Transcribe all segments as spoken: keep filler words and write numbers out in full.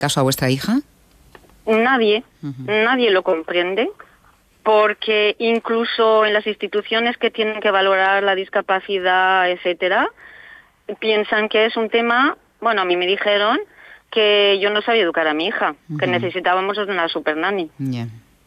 caso a vuestra hija? Nadie, uh-huh. nadie lo comprende, porque incluso en las instituciones que tienen que valorar la discapacidad, etcétera, piensan que es un tema, bueno, a mí me dijeron que yo no sabía educar a mi hija, uh-huh. que necesitábamos una super nanny. Yeah.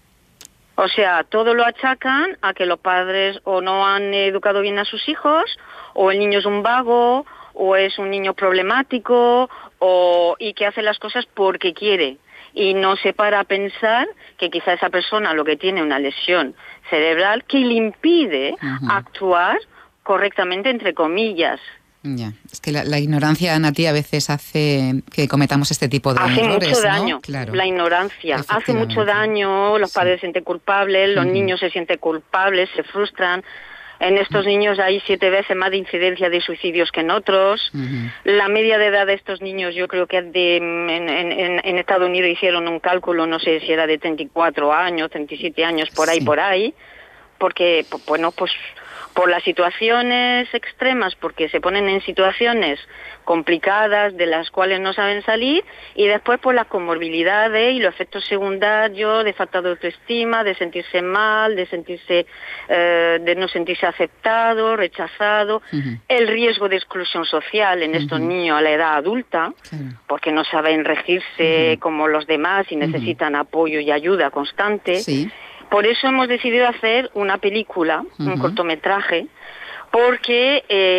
O sea, todo lo achacan a que los padres o no han educado bien a sus hijos, o el niño es un vago, o es un niño problemático, o y que hace las cosas porque quiere. Y no se para a pensar que quizá esa persona lo que tiene una lesión cerebral que le impide uh-huh. actuar correctamente, entre comillas. Ya, es que la, la ignorancia, Nati, a veces hace que cometamos este tipo de hace errores, mucho daño, ¿no? Claro. La ignorancia hace mucho daño, los sí. padres se sienten culpables, los uh-huh. niños se sienten culpables, se frustran. En estos uh-huh. niños hay siete veces más de incidencia de suicidios que en otros. Uh-huh. La media de edad de estos niños, yo creo que de, en, en, en Estados Unidos hicieron un cálculo, no sé si era de treinta y cuatro años, treinta y siete años, por ahí, sí. por ahí, porque, bueno, pues por las situaciones extremas, porque se ponen en situaciones complicadas de las cuales no saben salir, y después por las comorbilidades y los efectos secundarios de falta de autoestima, de sentirse mal, de sentirse eh, de no sentirse aceptado, rechazado, uh-huh. el riesgo de exclusión social en uh-huh. estos niños a la edad adulta, uh-huh. porque no saben regirse uh-huh. como los demás y necesitan uh-huh. apoyo y ayuda constante. Sí. Por eso hemos decidido hacer una película, uh-huh. un cortometraje, porque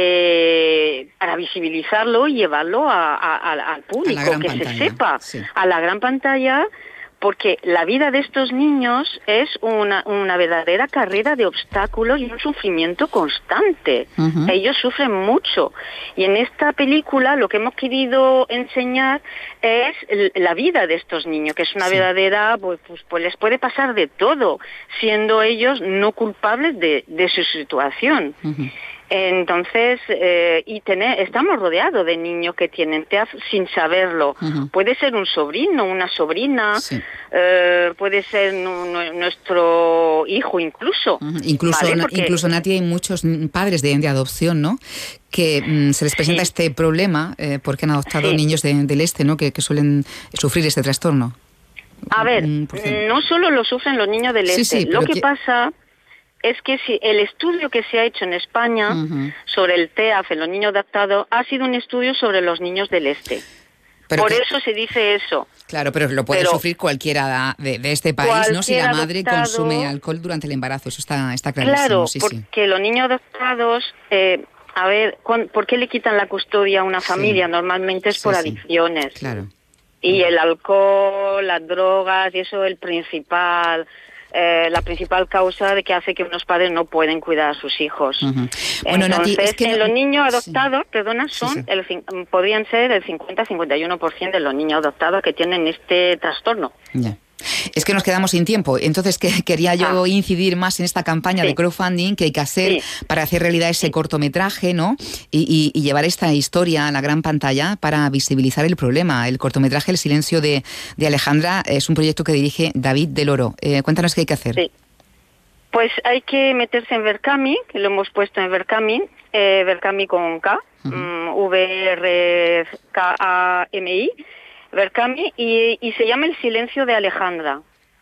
eh, para visibilizarlo y llevarlo a, a, a, al público, que pantalla. se sepa, sí. a la gran pantalla, porque la vida de estos niños es una, una verdadera carrera de obstáculos y un sufrimiento constante. Uh-huh. Ellos sufren mucho. Y en esta película lo que hemos querido enseñar es la vida de estos niños, que es una sí. verdadera, pues, pues, pues les puede pasar de todo, siendo ellos no culpables de, de su situación. Uh-huh. Entonces, eh, y tener, estamos rodeados de niños que tienen T E A F sin saberlo. Uh-huh. Puede ser un sobrino, una sobrina, sí. eh, puede ser nu- nu- nuestro hijo incluso. Uh-huh. Incluso, ¿vale? Porque... incluso, Nati, hay muchos padres de, de adopción, ¿no?, que mm, se les presenta sí. este problema eh, porque han adoptado sí. niños de, del este, ¿no?, que, que suelen sufrir este trastorno. A ver, no solo lo sufren los niños del este, sí, sí, lo que, que pasa... es que si el estudio que se ha hecho en España uh-huh. sobre el T E A F en los niños adoptados ha sido un estudio sobre los niños del este. Pero Por que, eso se dice eso. Claro, pero lo puede pero sufrir cualquiera de, de este país, ¿no? Si la madre adoptado, consume alcohol durante el embarazo, eso está, está clarísimo. Claro, sí, porque sí. los niños adoptados, eh, a ver, ¿por qué le quitan la custodia a una familia? Sí. Normalmente es sí, por sí. adicciones. Claro. Y el alcohol, las drogas, y eso es el principal... Eh, la principal causa de que hace que unos padres no pueden cuidar a sus hijos. Uh-huh. Bueno, Entonces, Nati, es que en no... los niños adoptados, sí. perdona, son sí, sí. el podrían ser el cincuenta a cincuenta y uno por ciento de los niños adoptados que tienen este trastorno. Ya. Es que nos quedamos sin tiempo, entonces que, quería yo ah. incidir más en esta campaña sí. de crowdfunding que hay que hacer sí. para hacer realidad ese sí. cortometraje, ¿no? Y, y, y llevar esta historia a la gran pantalla para visibilizar el problema. El cortometraje El silencio de, de Alejandra es un proyecto que dirige David del Oro. Eh, cuéntanos qué hay que hacer. Sí. Pues hay que meterse en Verkami, que lo hemos puesto en Verkami, eh, Verkami con K, uh-huh. um, V R K A M I, Verkami, y, y se llama El silencio de Alejandra.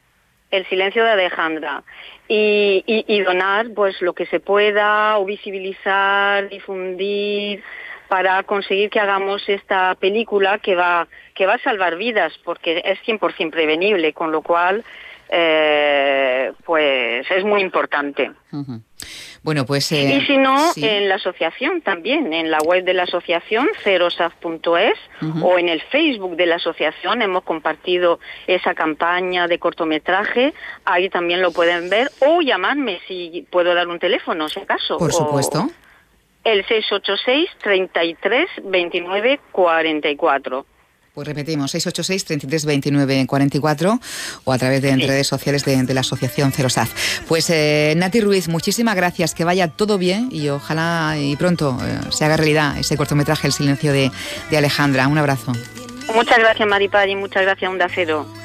El silencio de Alejandra. Y, y, y donar pues lo que se pueda, o visibilizar, difundir, para conseguir que hagamos esta película que va, que va a salvar vidas, porque es cien por ciento prevenible, con lo cual eh, pues es muy importante. Uh-huh. Bueno, pues... Eh, y si no, sí. en la asociación también, en la web de la asociación, cerosaf punto es, uh-huh. o en el Facebook de la asociación hemos compartido esa campaña de cortometraje, ahí también lo pueden ver, o llamarme si puedo dar un teléfono, si acaso. Por supuesto. El seis ocho seis, treinta y tres, veintinueve, cuarenta y cuatro. Pues repetimos, seis ocho seis, treinta y tres, veintinueve, cuarenta y cuatro o a través de sí. redes sociales de, de la asociación Cerosaf. Pues eh, Nati Ruiz, muchísimas gracias, que vaya todo bien y ojalá y pronto eh, se haga realidad ese cortometraje El silencio de, de Alejandra. Un abrazo. Muchas gracias, Maripaz, y muchas gracias, Onda Cero.